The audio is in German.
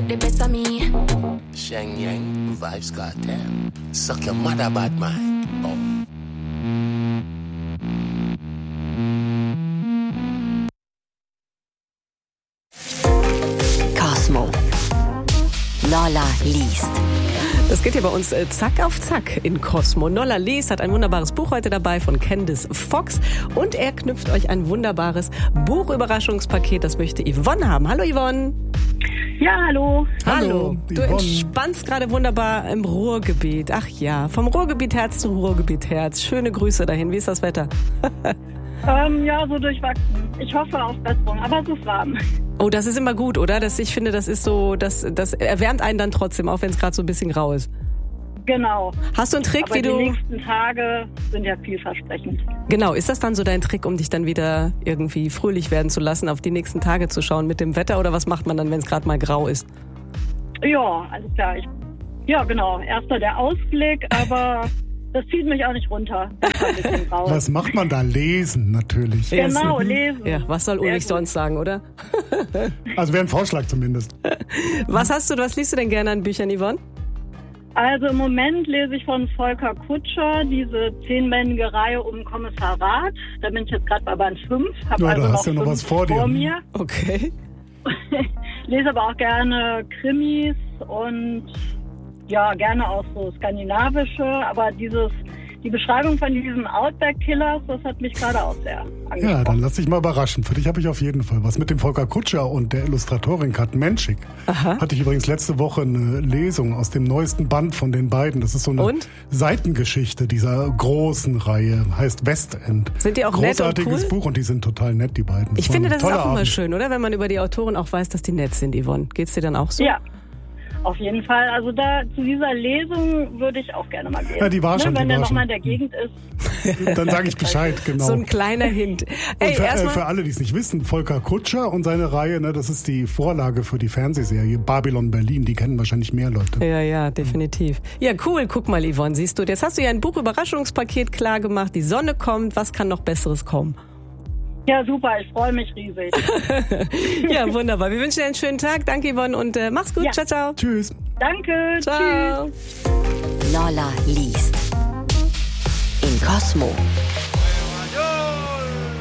the best of me. Sheng Yang, Vibes Cartel. Suck your mother, bad mind. Oh. Cosmo. Lolla liest. Das geht hier bei uns zack auf zack in Cosmo. Lolla liest, hat ein wunderbares Buch heute dabei von Candice Fox und er knüpft euch ein wunderbares Buchüberraschungspaket. Das möchte Yvonne haben. Hallo Yvonne. Ja, hallo. Hallo. Du Yvonne. entspannst gerade wunderbar im Ruhrgebiet. Ach ja, vom Ruhrgebiet Herz zu Ruhrgebiet Herz. Schöne Grüße dahin. Wie ist das Wetter? Ja, so durchwachsen. Ich hoffe auf Besserung, aber es ist warm. Oh, das ist immer gut, oder? Ich finde, das ist so, das erwärmt einen dann trotzdem, auch wenn es gerade so ein bisschen grau ist. Genau. Hast du einen Trick, aber wie du... die nächsten Tage sind ja vielversprechend. Genau, ist das dann so dein Trick, um dich dann wieder irgendwie fröhlich werden zu lassen, auf die nächsten Tage zu schauen mit dem Wetter? Oder was macht man dann, wenn es gerade mal grau ist? Ja, alles klar. Ja, genau. Erster der Ausblick, aber das zieht mich auch nicht runter. Das ist ein bisschen grau. Was macht man da? Lesen natürlich. Genau, lesen. Ja, was soll Ulrich sonst sagen, oder? Also wäre ein Vorschlag zumindest. Was liest du denn gerne an Büchern, Yvonne? Also im Moment lese ich von Volker Kutscher diese 10-bändige Reihe um Kommissar Rath. Da bin ich jetzt gerade bei Band 5. Hab Ja, also da hast du ja noch 5 was vor dir. mir. Okay. Lese aber auch gerne Krimis und ja, gerne auch so skandinavische. Aber die Beschreibung von diesen Outback-Killers, das hat mich gerade auch sehr angesprochen. Ja, dann lass dich mal überraschen. Für dich habe ich auf jeden Fall was. Mit dem Volker Kutscher und der Illustratorin Kat Menschik hatte ich übrigens letzte Woche eine Lesung aus dem neuesten Band von den beiden. Das ist so eine Seitengeschichte dieser großen Reihe. Heißt Westend. Sind die auch nett und Großartiges cool? Buch und die sind total nett, die beiden. Ich finde, das ist auch immer Abend. schön, oder? Wenn man über die Autoren auch weiß, dass die nett sind, Yvonne. Geht's dir dann auch so? Ja. Auf jeden Fall. Also zu dieser Lesung würde ich auch gerne mal gehen. Ja, die war schon. Wenn die der war nochmal in schon. der Gegend ist. Dann sage ich Bescheid, genau. So ein kleiner Hint. Ey, Und für alle, die es nicht wissen, Volker Kutscher und seine Reihe, ne, das ist die Vorlage für die Fernsehserie Babylon Berlin. Die kennen wahrscheinlich mehr Leute. Ja, definitiv. Ja, cool. Guck mal, Yvonne, siehst du, jetzt hast du ja ein Buchüberraschungspaket klar gemacht. Die Sonne kommt. Was kann noch Besseres kommen? Ja, super. Ich freue mich riesig. Ja, wunderbar. Wir wünschen dir einen schönen Tag. Danke, Yvonne, und mach's gut. Ja. Ciao, ciao. Tschüss. Danke. Ciao. Tschüss. Lolla liest. In Cosmo.